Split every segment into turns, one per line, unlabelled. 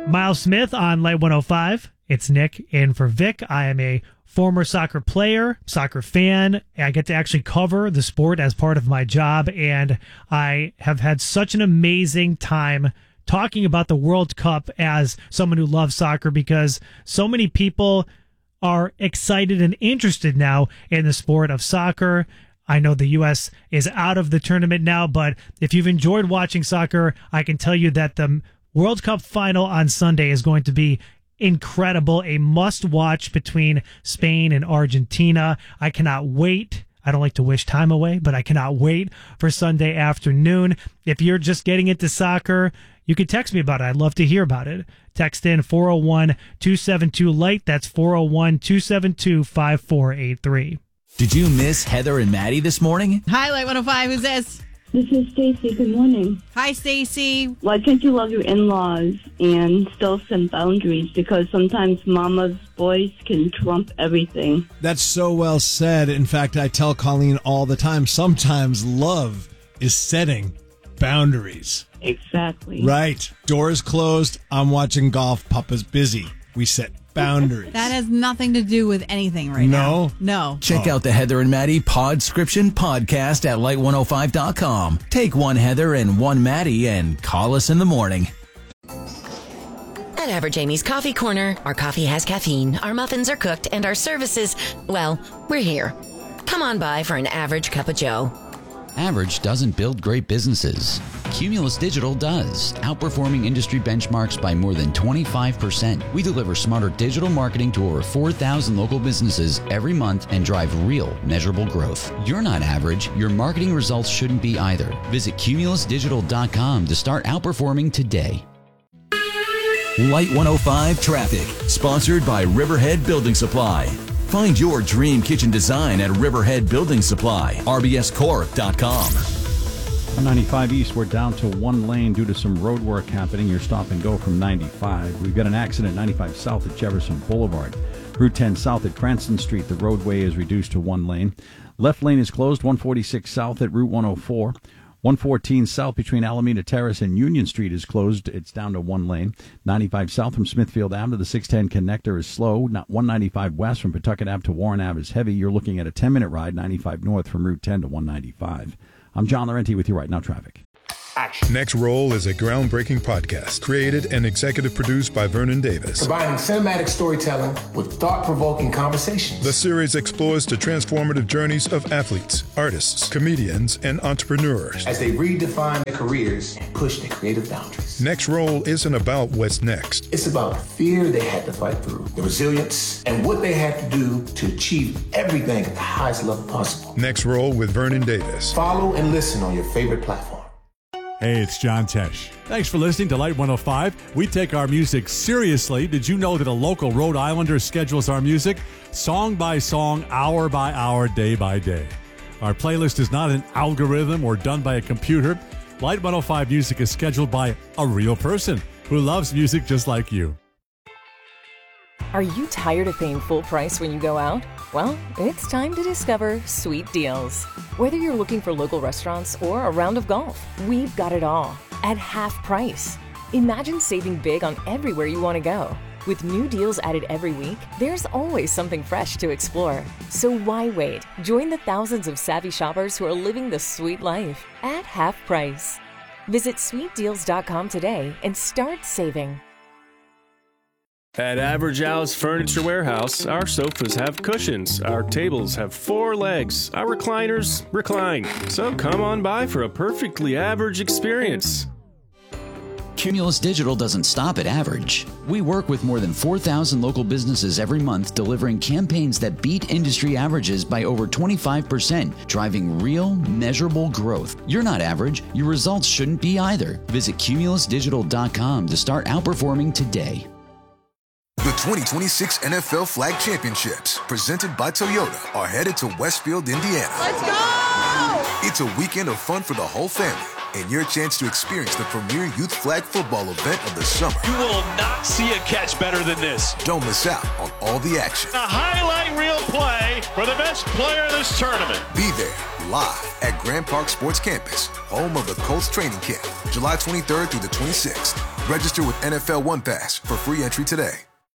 Miles Smith on Light 105. It's Nick in for Vic. I am a former soccer player, soccer fan. I get to actually cover the sport as part of my job, and I have had such an amazing time talking about the World Cup as someone who loves soccer, because so many people are excited and interested now in the sport of soccer. I know the U.S. is out of the tournament now, but if you've enjoyed watching soccer, I can tell you that the World Cup final on Sunday is going to be incredible, a must-watch between Spain and Argentina. I cannot wait. I don't like to wish time away, but I cannot wait for Sunday afternoon. If you're just getting into soccer, you can text me about it. I'd love to hear about it. Text in 401-272-LIGHT. That's 401-272-5483.
Did you miss Heather and Maddie this morning?
Hi, Light 105. Who's this?
This is Stacy. Good morning.
Hi, Stacy.
Why can't you love your in-laws and still set boundaries? Because sometimes mama's voice can trump everything.
That's so well said. In fact, I tell Colleen all the time, sometimes love is setting boundaries.
Exactly.
Right. Doors closed. I'm watching golf. Papa's busy. We set boundaries.
That has nothing to do with anything right now. No.
Check out the Heather and Maddie Podscription podcast at light105.com. Take one Heather and one Maddie and call us in the morning.
At Average Amy's Coffee Corner, our coffee has caffeine, our muffins are cooked, and our services, well, we're here. Come on by for an average cup of joe.
Average doesn't build great businesses. Cumulus Digital does, outperforming industry benchmarks by more than 25%. We deliver smarter digital marketing to over 4,000 local businesses every month and drive real, measurable growth. You're not average. Your marketing results shouldn't be either. Visit cumulusdigital.com to start outperforming today.
Light 105 Traffic, sponsored by Riverhead Building Supply. Find your dream kitchen design at Riverhead Building Supply, rbscorp.com.
On 95 East, we're down to one lane due to some road work happening. You're stop and go from 95. We've got an accident 95 South at Jefferson Boulevard. Route 10 South at Cranston Street, the roadway is reduced to one lane. Left lane is closed, 146 South at Route 104. 114 South between Alameda Terrace and Union Street is closed. It's down to one lane. 95 South from Smithfield Ave to the 610 connector is slow. 195 West from Pawtucket Ave to Warren Ave is heavy. You're looking at a 10-minute ride, 95 North from Route 10 to 195. I'm John Laurenti with you right now, traffic.
Action. Next Roll is a groundbreaking podcast created and executive produced by Vernon Davis.
Combining cinematic storytelling with thought-provoking conversations.
The series explores the transformative journeys of athletes, artists, comedians, and entrepreneurs
as they redefine their careers and push their creative boundaries.
Next Roll isn't about what's next.
It's about the fear they had to fight through, the resilience, and what they had to do to achieve everything at the highest level possible.
Next Roll with Vernon Davis.
Follow and listen on your favorite platform.
Hey, it's John Tesh. Thanks for listening to Light 105. We take our music seriously. Did you know that a local Rhode Islander schedules our music song by song, hour by hour, day by day? Our playlist is not an algorithm or done by a computer. Light 105 music is scheduled by a real person who loves music just like you.
Are you tired of paying full price when you go out? Well, it's time to discover Sweet Deals. Whether you're looking for local restaurants or a round of golf, we've got it all at half price. Imagine saving big on everywhere you want to go. With new deals added every week, there's always something fresh to explore. So why wait? Join the thousands of savvy shoppers who are living the sweet life at half price. Visit sweetdeals.com today and start saving.
At Average Al's Furniture Warehouse, our sofas have cushions, our tables have 4 legs, our recliners recline. So come on by for a perfectly average experience.
Cumulus Digital doesn't stop at average. We work with more than 4,000 local businesses every month, delivering campaigns that beat industry averages by over 25%, driving real, measurable growth. You're not average. Your results shouldn't be either. Visit cumulusdigital.com to start outperforming today.
The 2026 NFL Flag Championships, presented by Toyota, are headed to Westfield, Indiana.
Let's go!
It's a weekend of fun for the whole family and your chance to experience the premier youth flag football event of the summer.
You will not see a catch better than this.
Don't miss out on all the action.
A highlight reel play for the best player in this tournament.
Be there live at Grand Park Sports Campus, home of the Colts training camp, July 23rd through the 26th. Register with NFL One Pass for free entry today.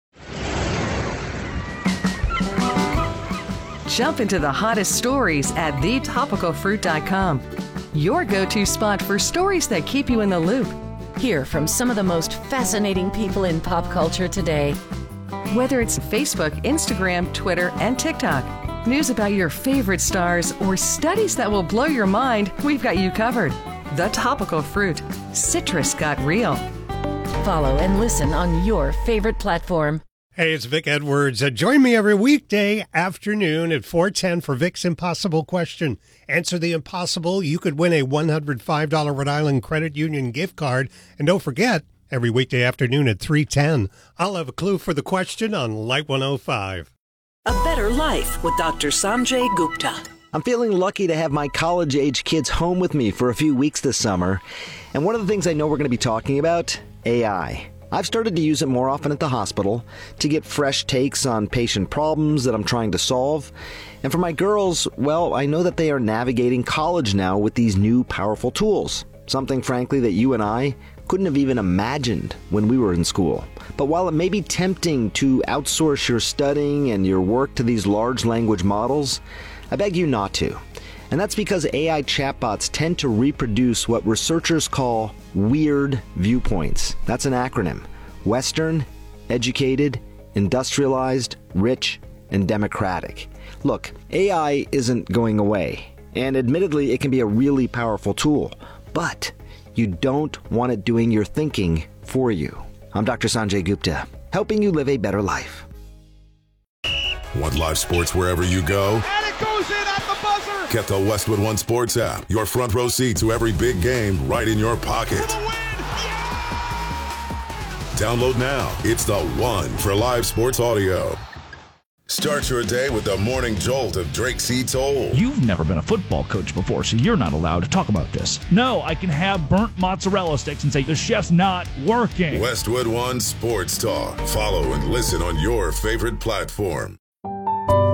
Jump into the hottest stories at thetopicalfruit.com. Your go-to spot for stories that keep you in the loop.
Hear from some of the most fascinating people in pop culture today.
Whether it's Facebook, Instagram, Twitter, and TikTok, news about your favorite stars, or studies that will blow your mind, we've got you covered. The Topical Fruit. Citrus got real.
Follow and listen on your favorite platform.
Hey, it's Vic Edwards. Join me every weekday afternoon at 4:10 for Vic's Impossible Question. Answer the impossible. You could win a $105 Rhode Island Credit Union gift card. And don't forget, every weekday afternoon at 3:10, I'll have a clue for the question on Light 105.
A Better Life with Dr. Sanjay Gupta.
I'm feeling lucky to have my college-age kids home with me for a few weeks this summer. And one of the things I know we're going to be talking about, AI. I've started to use it more often at the hospital to get fresh takes on patient problems that I'm trying to solve. And for my girls, well, I know that they are navigating college now with these new powerful tools. Something, frankly, that you and I couldn't have even imagined when we were in school. But while it may be tempting to outsource your studying and your work to these large language models, I beg you not to. And that's because AI chatbots tend to reproduce what researchers call weird viewpoints. That's an acronym. Western, educated, industrialized, rich, and democratic. Look, AI isn't going away. And admittedly, it can be a really powerful tool. But you don't want it doing your thinking for you. I'm Dr. Sanjay Gupta, helping you live a better life.
Want live sports wherever you go?
And it goes in at the buzzer!
Get the Westwood One Sports app. Your front row seat to every big game right in your pocket. Download now. It's the one for live sports audio. Start your day with the morning jolt of Drake C. Toll.
You've never been a football coach before, so you're not allowed to talk about this. No, I can have burnt mozzarella sticks and say the chef's not working.
Westwood One Sports Talk. Follow and listen on your favorite platform.